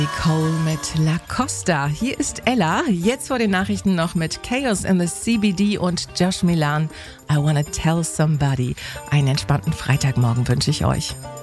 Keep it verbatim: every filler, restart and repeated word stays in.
Cole mit La Costa. Hier ist Ella. Jetzt vor den Nachrichten noch mit Chaos in the C B D und Josh Milan. I Wanna Tell Somebody. Einen entspannten Freitagmorgen wünsche ich euch.